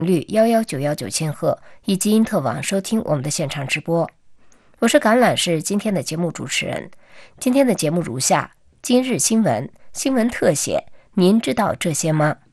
率11919千赫，以及因特网收听我们的现场直播。我是橄榄市今天的节目主持人。今天的节目如下：今日新闻、新闻特写，您知道这些吗？